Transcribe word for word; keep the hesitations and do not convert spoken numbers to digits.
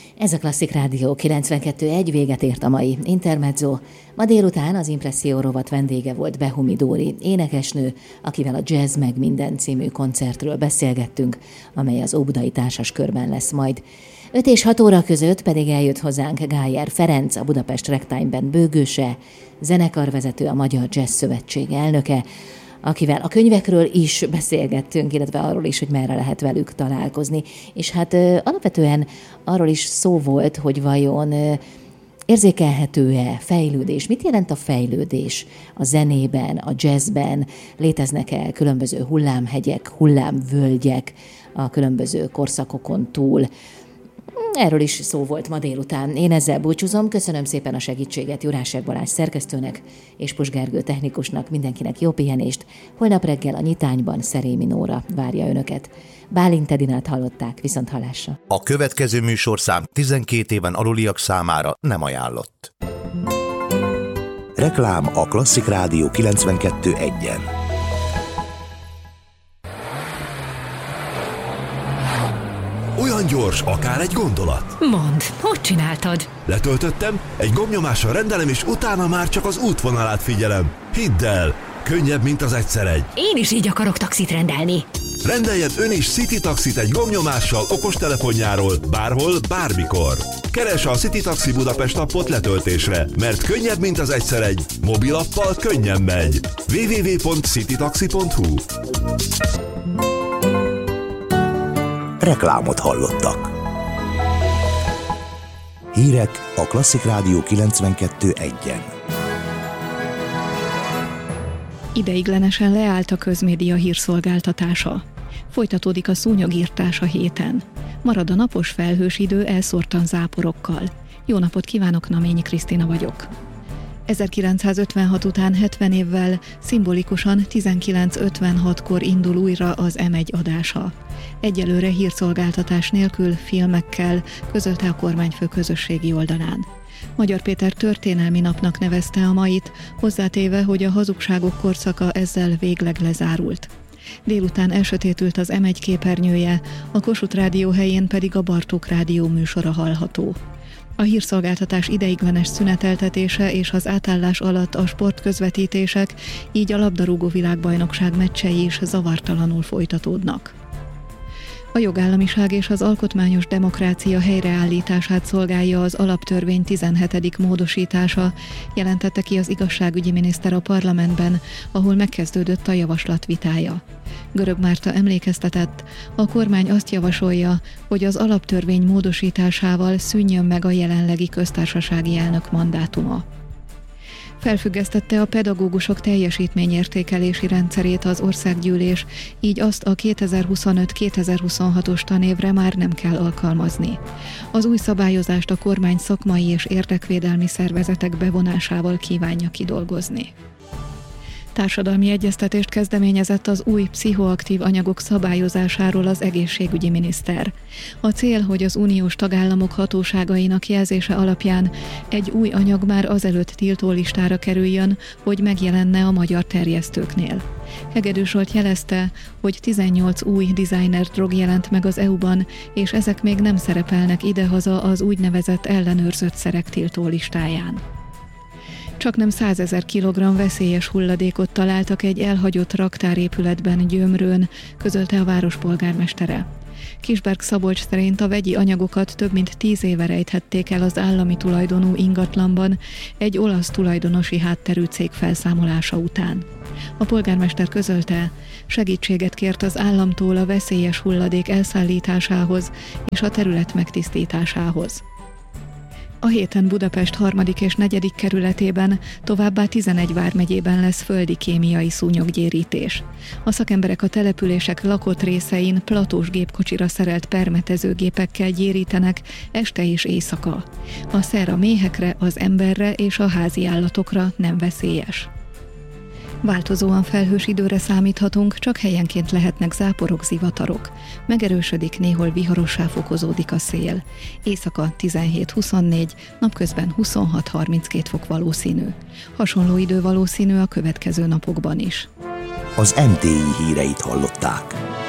Ez a Klasszik Rádió kilencvenkettő pont egy, véget ért a mai Intermezzo. Ma délután az Impresszió rovat vendége volt Behumi Dóri, énekesnő, akivel a Jazz meg minden című koncertről beszélgettünk, amely az Óbudai Társaskörben lesz majd. öt és hat óra között pedig eljött hozzánk Gájer Ferenc, a Budapest Ragtime-ben bőgőse, zenekarvezető, a Magyar Jazz Szövetség elnöke, akivel a könyvekről is beszélgettünk, illetve arról is, hogy merre lehet velük találkozni. És hát alapvetően arról is szó volt, hogy vajon érzékelhető-e fejlődés? Mit jelent a fejlődés a zenében, a jazzben? Léteznek-e különböző hullámhegyek, hullámvölgyek a különböző korszakokon túl? Erről is szó volt ma délután. Én ezzel búcsúzom, köszönöm szépen a segítséget Jurásek Balázs szerkesztőnek és Pus Gergő technikusnak, mindenkinek jó pihenést. Holnap reggel a Nyitányban Szerémi Nóra várja önöket. Bálint Edinát hallották, viszont hallásra. A következő műsorszám tizenkét éven aluliak számára nem ajánlott. Reklám a Klasszik Rádió kilencvenkettő pont egyen. Olyan gyors, akár egy gondolat. Mondd, hogy csináltad? Letöltöttem, egy gombnyomással rendelem, és utána már csak az útvonalát figyelem. Hidd el, könnyebb, mint az egyszer egy. Én is így akarok taxit rendelni. Rendeljen ön is City Taxit egy gombnyomással okostelefonjáról, bárhol, bármikor. Keresse a City Taxi Budapest appot letöltésre, mert könnyebb, mint az egyszer egy. Mobilappal könnyen megy. double-u double-u double-u pont citytaxi pont hu. Reklámot hallottak. Hírek a Klasszik Rádió kilencvenkettő pont egyen. Ideiglenesen leállt a közmédia hírszolgáltatása. Folytatódik a szúnyogírtás a héten. Marad a napos felhős idő elszórtan záporokkal. Jó napot kívánok, Naményi Krisztina vagyok. ezerkilencszázötvenhat után hetven évvel szimbolikusan tizenkilenc ötvenhatkor indul újra az em egy adása. Egyelőre hírszolgáltatás nélkül, filmekkel, közölte a kormányfő közösségi oldalán. Magyar Péter történelmi napnak nevezte a mait, hozzátéve, hogy a hazugságok korszaka ezzel végleg lezárult. Délután elsötétült az em egy képernyője, a Kossuth Rádió helyén pedig a Bartók Rádió műsora hallható. A hírszolgáltatás ideiglenes szüneteltetése és az átállás alatt a sportközvetítések, így a labdarúgó világbajnokság meccsei is zavartalanul folytatódnak. A jogállamiság és az alkotmányos demokrácia helyreállítását szolgálja az alaptörvény tizenhetedik módosítása, jelentette ki az igazságügyi miniszter a parlamentben, ahol megkezdődött a javaslat vitája. Görög Márta emlékeztetett, a kormány azt javasolja, hogy az alaptörvény módosításával szűnjön meg a jelenlegi köztársasági elnök mandátuma. Felfüggesztette a pedagógusok teljesítményértékelési rendszerét az országgyűlés, így azt a kétezer-huszonöt kétezer-huszonhatos tanévre már nem kell alkalmazni. Az új szabályozást a kormány szakmai és érdekvédelmi szervezetek bevonásával kívánja kidolgozni. Társadalmi egyeztetést kezdeményezett az új pszichoaktív anyagok szabályozásáról az egészségügyi miniszter. A cél, hogy az uniós tagállamok hatóságainak jelzése alapján egy új anyag már azelőtt tiltólistára kerüljön, hogy megjelenne a magyar terjesztőknél. Hegedű Zsolt jelezte, hogy tizennyolc új designer drog jelent meg az é u-ban, és ezek még nem szerepelnek idehaza az úgynevezett ellenőrzött szerek tiltólistáján. Csaknem százezer kilogramm veszélyes hulladékot találtak egy elhagyott raktárépületben Gyömrőn, közölte a város polgármestere. Kisberg Szabolcs szerint a vegyi anyagokat több mint tíz éve rejthették el az állami tulajdonú ingatlanban egy olasz tulajdonosi hátterű cég felszámolása után. A polgármester közölte, segítséget kért az államtól a veszélyes hulladék elszállításához és a terület megtisztításához. A héten Budapest harmadik és negyedik kerületében, továbbá tizenegy vármegyében lesz földi kémiai szúnyoggyérítés. A szakemberek a települések lakott részein platós gépkocsira szerelt permetezőgépekkel gyérítenek este és éjszaka. A szer a méhekre, az emberre és a házi állatokra nem veszélyes. Változóan felhős időre számíthatunk, csak helyenként lehetnek záporok, zivatarok. Megerősödik, néhol viharossá fokozódik a szél. Éjszaka tizenhét-huszonnégy, napközben huszonhat-harminckét fok valószínű. Hasonló idő valószínű a következő napokban is. Az em té i híreit hallották.